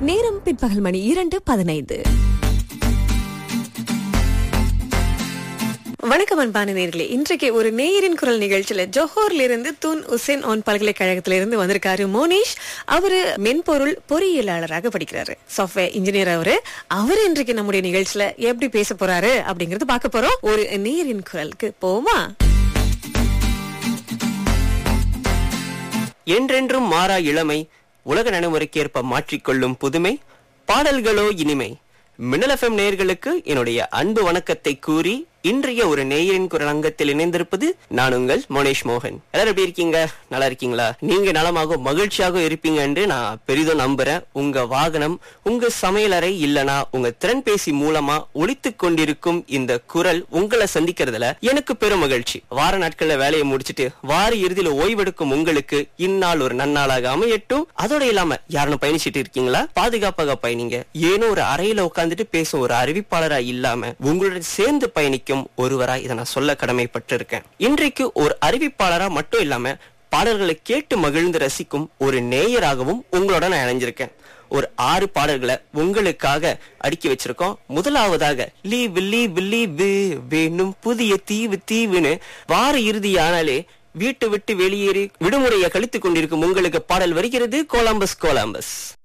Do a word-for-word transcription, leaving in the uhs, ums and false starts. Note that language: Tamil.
நேரம் பிற்பகல் மணி இரண்டு பதினைந்து. வணக்கம் அன்பான நேயர்களே, இன்றைக்கு ஒரு நேயரின் குரல் நிகழ்ச்சியில ஜோஹர்ல இருந்து தூன் உசேன் ஆன் பல்கலைக்கழகத்திலிருந்து வந்திருக்காரு மோனிஷ். அவரு மென்பொருள் பொறியியலாளராக படிக்கிறாரு, சாஃப்ட்வேர் இன்ஜினியர். அவரு அவரு இன்றைக்கு நம்முடைய நிகழ்ச்சியில எப்படி பேச போறாரு அப்படிங்கறது பார்க்க போறோம். ஒரு நேயரின் குரலுக்கு போமா. என்றென்றும் மாறா இளமை, உலக நடைமுறைக்கேற்ப மாற்றிக்கொள்ளும் புதுமை, பாடல்களோ இனிமை. மின்னல் எஃப்எம் நேயர்களுக்கு என்னுடைய அன்பு வணக்கத்தை கூறி இன்றைய ஒரு நேயரின் குரல் அங்கத்தில் இணைந்திருப்பது நான் உங்கள் மோனேஷ் மோகன். எல்லாரும் எப்படி இருக்கீங்க? நல்லா இருக்கீங்களா? நீங்க நலமாக மகிழ்ச்சியாக இருப்பீங்க என்று நான் பெரிதும் நம்புறேன். உங்க வாகனம், உங்க சமையலறை இல்லனா உங்க திறன்பேசி மூலமா ஒலித்துக் கொண்டிருக்கும் இந்த குரல் உங்களை சந்திக்கிறதுல எனக்கு பெரும் மகிழ்ச்சி. வார நாட்கள்ல வேலையை முடிச்சிட்டு வார இறுதியில ஓய்வெடுக்கும் உங்களுக்கு இந்நாள் ஒரு நன்னாளாக அமையட்டும். அதோட இல்லாம யாரும் பயணிச்சிட்டு இருக்கீங்களா? பாதுகாப்பாக பயணிங்க. ஏனோ ஒரு அறையில உட்கார்ந்துட்டு பேசும் ஒரு அறிவிப்பாளரா இல்லாம உங்களுடன் சேர்ந்து பயணிக்கும் ஒருவரா இதை நான் சொல்ல கடமைப்பட்டிருக்கேன். இன்றைக்கு ஒரு அறிவிப்பாளரா மட்டும் இல்லாம பாடல்களை கேட்டு மகிழ்ந்து ரசிக்கும் ஒரு நேயராகவும் உங்களோட நான் இணைஞ்சிருக்கேன். ஒரு ஆறு பாடல்களை உங்களுக்காக அடுக்கி வச்சிருக்கோம். முதலாவதாக லீவ் லீவ் லீவ் வேணும் புதிய தீவு தீவுன்னு வார இறுதியானாலே வீட்டு விட்டு வெளியேறி விடுமுறையை கழித்துக் கொண்டிருக்கும் உங்களுக்கு பாடல் வருகிறது. Columbus Columbus.